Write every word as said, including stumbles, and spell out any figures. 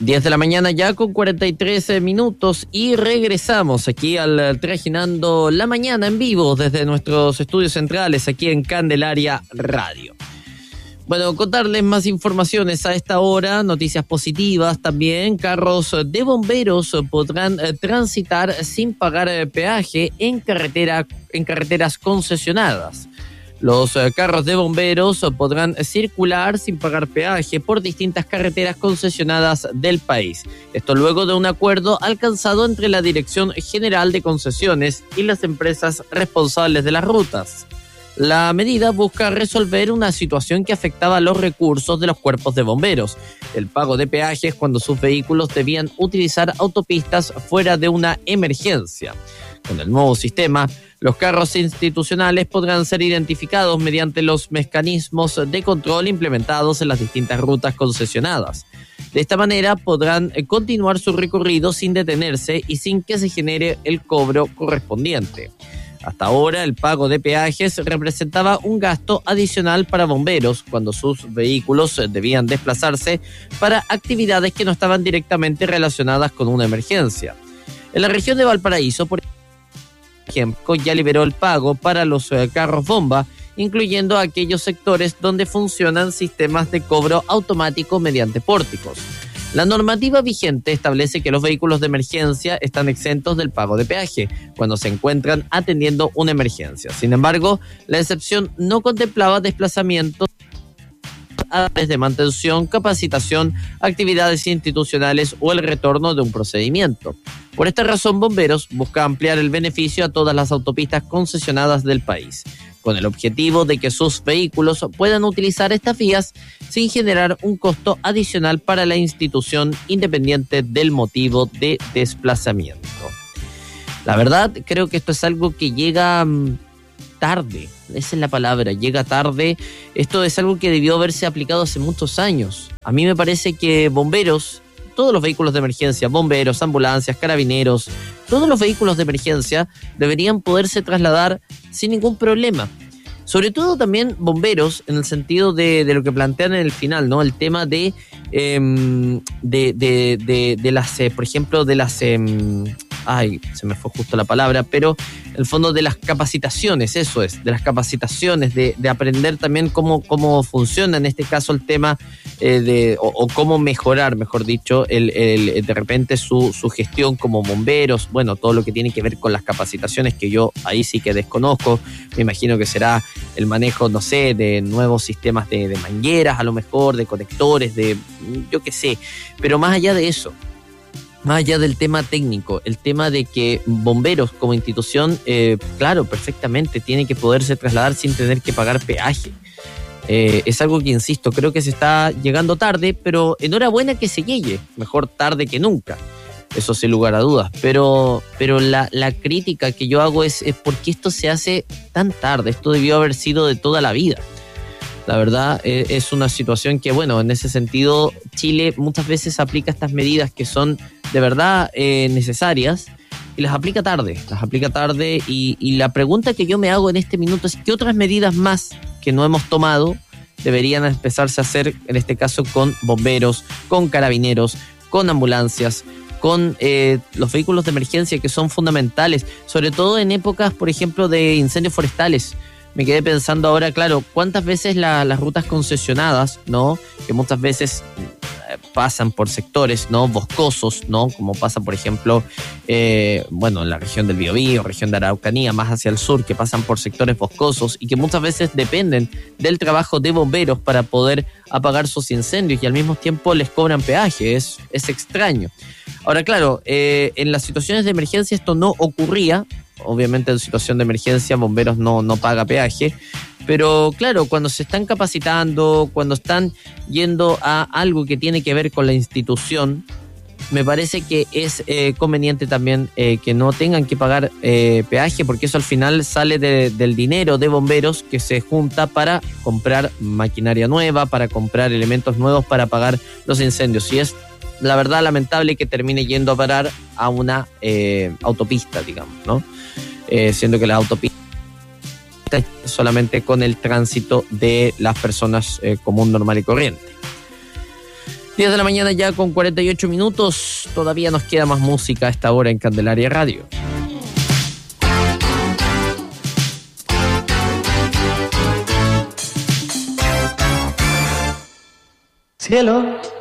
diez de la mañana ya con cuarenta y tres minutos y regresamos aquí al Trajinando la Mañana en vivo desde nuestros estudios centrales aquí en Candelaria Radio. Bueno, contarles más informaciones a esta hora, noticias positivas también. Carros de bomberos podrán transitar sin pagar peaje en carretera, en carreteras concesionadas. Los carros de bomberos podrán circular sin pagar peaje por distintas carreteras concesionadas del país. Esto luego de un acuerdo alcanzado entre la Dirección General de Concesiones y las empresas responsables de las rutas. La medida busca resolver una situación que afectaba los recursos de los cuerpos de bomberos, el pago de peajes cuando sus vehículos debían utilizar autopistas fuera de una emergencia. Con el nuevo sistema, los carros institucionales podrán ser identificados mediante los mecanismos de control implementados en las distintas rutas concesionadas. De esta manera podrán continuar su recorrido sin detenerse y sin que se genere el cobro correspondiente. Hasta ahora, el pago de peajes representaba un gasto adicional para bomberos cuando sus vehículos debían desplazarse para actividades que no estaban directamente relacionadas con una emergencia. En la región de Valparaíso, por ejemplo, ya liberó el pago para los carros bomba, incluyendo aquellos sectores donde funcionan sistemas de cobro automático mediante pórticos. La normativa vigente establece que los vehículos de emergencia están exentos del pago de peaje cuando se encuentran atendiendo una emergencia. Sin embargo, la excepción no contemplaba desplazamientos de mantención, capacitación, actividades institucionales o el retorno de un procedimiento. Por esta razón, Bomberos busca ampliar el beneficio a todas las autopistas concesionadas del país, con el objetivo de que sus vehículos puedan utilizar estas vías sin generar un costo adicional para la institución independiente del motivo de desplazamiento. La verdad, creo que esto es algo que llega um, tarde, esa es la palabra, llega tarde. Esto es algo que debió haberse aplicado hace muchos años. A mí me parece que bomberos, todos los vehículos de emergencia, bomberos, ambulancias, carabineros, todos los vehículos de emergencia deberían poderse trasladar sin ningún problema. Sobre todo también bomberos, en el sentido de, de lo que plantean en el final, ¿no? El tema de, eh, de, de, de, de las, eh, por ejemplo, de las... Eh, ay, se me fue justo la palabra, pero el fondo de las capacitaciones, eso es, de las capacitaciones, de, de aprender también cómo, cómo funciona en este caso el tema eh, de, o, o cómo mejorar, mejor dicho, el, el, de repente su, su gestión como bomberos, bueno, todo lo que tiene que ver con las capacitaciones que yo ahí sí que desconozco. Me imagino que será el manejo, no sé, de nuevos sistemas de, de mangueras, a lo mejor, de conectores, de yo qué sé, pero más allá de eso, más allá del tema técnico, el tema de que bomberos como institución, eh, claro, perfectamente, tiene que poderse trasladar sin tener que pagar peaje. Eh, es algo que, insisto, creo que se está llegando tarde, pero enhorabuena que se llegue, mejor tarde que nunca, eso sin lugar a dudas. Pero, pero la, la crítica que yo hago es, es por qué esto se hace tan tarde. Esto debió haber sido de toda la vida. La verdad, eh, es una situación que, bueno, en ese sentido, Chile muchas veces aplica estas medidas que son de verdad eh, necesarias y las aplica tarde, las aplica tarde y, y la pregunta que yo me hago en este minuto es ¿qué otras medidas más que no hemos tomado deberían empezarse a hacer, en este caso con bomberos, con carabineros, con ambulancias, con eh, los vehículos de emergencia que son fundamentales, sobre todo en épocas, por ejemplo, de incendios forestales? Me quedé pensando ahora, claro, cuántas veces la, las rutas concesionadas, ¿no? Que muchas veces eh, pasan por sectores, ¿no? Boscosos, ¿no? Como pasa, por ejemplo, eh, bueno, en la región del Biobío, región de Araucanía, más hacia el sur, que pasan por sectores boscosos y que muchas veces dependen del trabajo de bomberos para poder apagar sus incendios y al mismo tiempo les cobran peaje. Es, es extraño. Ahora, claro, eh, en las situaciones de emergencia esto no ocurría. Obviamente en situación de emergencia bomberos no, no paga peaje, pero claro, cuando se están capacitando, cuando están yendo a algo que tiene que ver con la institución, me parece que es eh, conveniente también eh, que no tengan que pagar eh, peaje, porque eso al final sale de, del dinero de bomberos que se junta para comprar maquinaria nueva, para comprar elementos nuevos para apagar los incendios. Y es la verdad lamentable que termine yendo a parar a una eh, autopista, digamos, ¿no? Eh, siendo que la autopista es solamente con el tránsito de las personas eh, común, normal y corriente. diez de la mañana ya con cuarenta y ocho minutos. Todavía nos queda más música a esta hora en Candelaria Radio. Cielo.